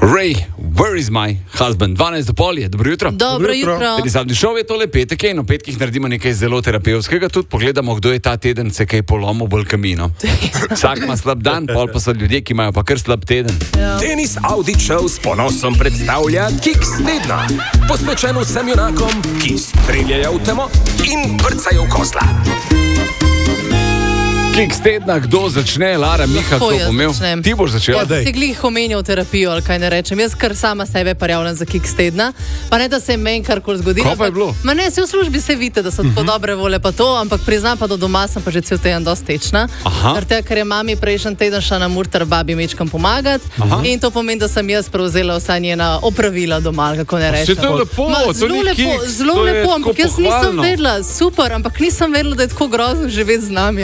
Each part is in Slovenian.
Ray, where is my husband? 12:30 je, dobro jutro. Dobro jutro. Zadnji šov je tole petek in v petkih naredimo nekaj zelo terapevtskega, tudi pogledamo, kdo je ta teden se kaj polomil bolj kamino. Vsak ima slab dan, pol pa so ljudje, ki imajo pa kar slab teden. Ja. Denis Audi Show s ponosom predstavlja Kiks tedna, posvečen vsem junakom, ki streljajo v temo in vrcajo v kozla. Kiks tedna, kdo začne? Lara, Miha, kdo bo imel? Ti boš začela. Si glih omenil terapijo, ali kaj ne rečem. Jaz kar sama sebe prijavljam za Kiks tedna, pa ne da se meni karkoli zgodilo. Ko pa je bilo? Ma ne, se v službi se vidite, da so tako dobre vole pa to, ampak priznam pa, da doma sem pa že cel teden dosti tečna. Ker je mami prejšnji teden šla na Murter babi mečkam pomagati. In to pomeni, da sem jaz prevzela vsa njena opravila doma, kako ne rečem. To je lepo, zelo lepo, ampak jaz nisem vedela, super, ampak nisem vedela, da je tako grozno živeti z nami.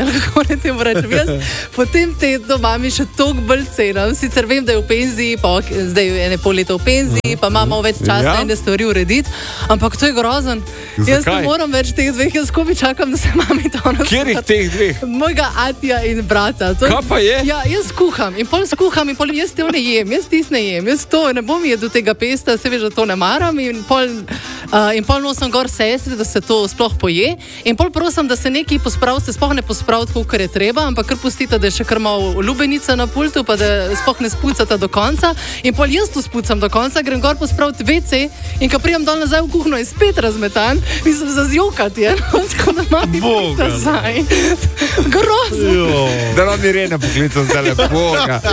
Potem te doma mi še toliko bolj cenam. Sicer vem, da je v penziji, pa zdaj je ene pol leta v penziji, pa imamo več časa ene stvari urediti, ampak to je grozen. Jaz ne moram več teh dveh, jaz skobi čakam, da se mami to nas. Kjerih teh dveh? Mojega Atija in brata. Kaj pa je? Ja, jaz skuham in pol jaz te ne jem, jaz tis ne jem, jaz to ne bom jedel tega pesta, se veš, da to ne maram in pol nosim gor sestri, da se to sploh poje in pol prosim, da se nekaj pospravite, sploh ne pospravite, kako je treba, ampak kar pustite, da je še kar malo lubenica na pultu, pa da sploh ne spucate do konca. In pol jaz to spucam do konca, grem gor pospraviti WC in ko prijem dol nazaj v kuhno, je spet razmetan, mislim za zjokati, tako da imam biti nazaj. Grozno. Da nam je Rena poklical zdaj le Boga.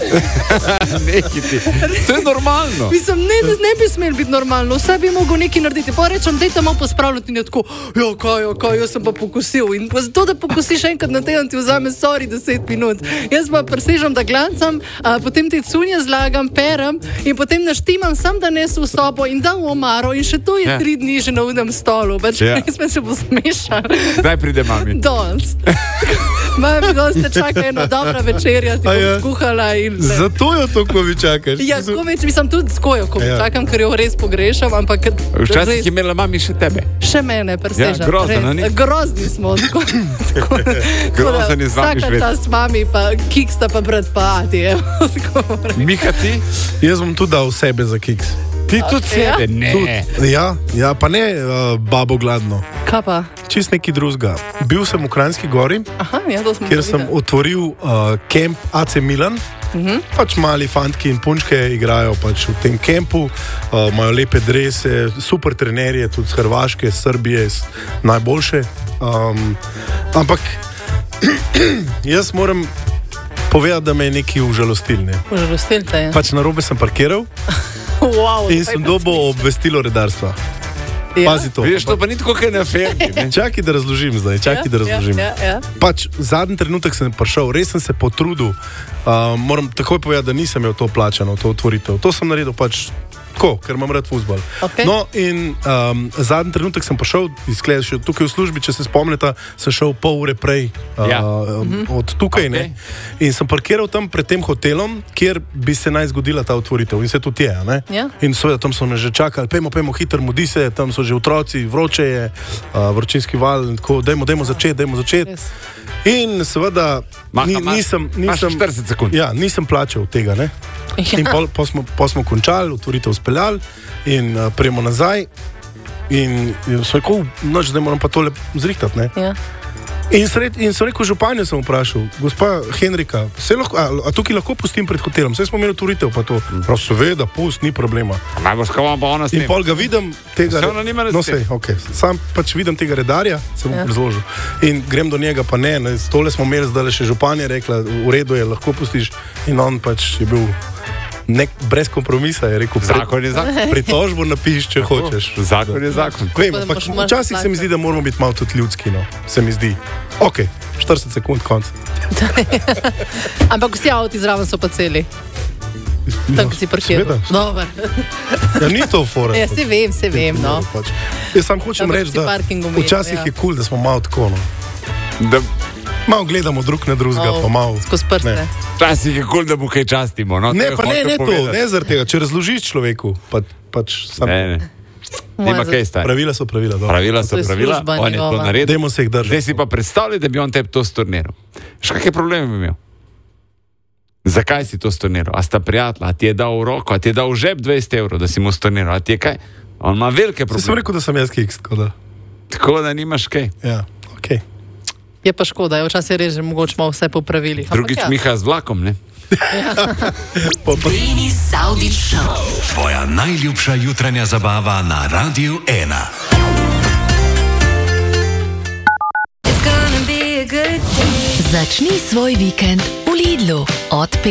To je normalno. Mislim, ne bi smel biti normalno, vse bi mogel nekaj narediti. Pa rečem, dejte malo pospravljati in je tako, kaj, jaz sem pa pokusil. In pa zato, da pokusiš enkrat na teden, ti vzame 10 minut. Jaz pa presežem, da glancam, potem te cunje zlagam, perem in potem naštimam sam, da nesu v sobo in dam v omaro in še to je 3 dni že na udem stolu. Res me se bo smešal. Kdaj pride mami? Danes. Mami, danes te čaka ena dobra večerja, ti bom skuhala. Zato jo to, ko mi čakaš? Ja, ko več, mislim tudi skojo, ko mi čakam, ker jo res pogrešam, ampak... Včasih je imela mami še tebe. Še mene presežam. Ja, grozno, ni? Grozni smo. Grozen je z vami šved. Vsaka čast mami, pa Kiksta, pa brat, pa Ati. Miha, ti? Jaz bom tudi dal sebe za Kiks. Ti tudi sebe? Ne. Ja, pa ne babo gladno. Kaj pa? Čist neki drugega. Bil sem v Kranjski Gori, kjer sem otvoril kemp AC Milan. Pač mali fantki in punčke igrajo pač v tem kempu, imajo lepe drese, super trenerje, tudi z Hrvaške, Srbije, najboljše. Ampak jaz moram povedati, da me je nekaj užalostil. Užalostil te je? Pač narobe sem parkiral in sem dobil obvestilo redarstva. Pazi to. Vidiš, to pa ni tako, kaj na ferdi. Čakaj, da razložim zdaj, Ja. Pač zadnji trenutek sem prišel, res sem se potrudil. Moram takoj povedati, da nisem imel to plačano, to otvoritev. To sem naredil pač tako, ker imam rad fuzbal. No in zadnji trenutek sem prišel, izgleda še tukaj v službi, če se spomnite, sem šel pol ure prej od tukaj, ne? In sem parkiral tam pred tem hotelom, kjer bi se naj zgodila ta otvoritev in se tudi je, ne? In seveda tam so me že čakali, pejmo hitro, mudi se, tam so že otroci, vroče je, vročinski val in tako, dajmo začeti. In seveda nisem plačal tega, ne? In pol smo končali, otvoritev speljali in prijemo nazaj in so rekel, zdaj moram pa tole zrihtati, ne? In sem rekel, županjo sem vprašal, gospa Henrika, a tukaj lahko pustim pred hotelom? Saj smo imeli otvoritev, pa to. Prav seveda, pust, ni problema. In pol ga vidim tega... Sam pač vidim tega redarja, sem mu razložil. In grem do njega, pa ne, tole smo imeli, zdaj še županja rekla, v redu je, lahko pustiš. In on pač je bil brez kompromisa, je rekel, pritožbo napiš, če hočeš. Zakon je zakon. Včasih se mi zdi, da moramo biti malo tudi ljudski, no. Se mi zdi. 40 sekund, konc. Ampak vsi avti zraven so pa celi. Tam, ki si parkiral. Dobar. Ja, ni to fora. Ja, se vem, no. Jaz sam hočem reči, da včasih je cool, da smo malo tako, no. Malo gledamo drug na drugega, pa malo... Skozi prste. Včasih je cool, da mu kaj častimo, no. Ne zaradi tega, če razložiš človeku, pač sam... Ne. Nima kaj stari. Pravila so pravila. Pravila so pravila, on je to naredil. Dajmo se jih držati. Zdaj si pa predstavljaj, da bi on tebi to storniral. Še kakšne probleme bi imel? Zakaj si to storniral? A sta prijatelja, a ti je dal v roko, a ti je dal v žep 20 evrov, da si mu storniral, a ti je kaj? On ima velike probleme. Sem rekel, da sem jaz kiks, tako da nimaš kaj. Ja, ok. Je pa škoda, je včasih res, že mogoče malo vse popravili. Drugič Miha z vlakom, ne? Denis Avdić Show. Tvoja najljubša jutranja zabava na Radiu 1. Začni svoj vikend v Lidlu od 5.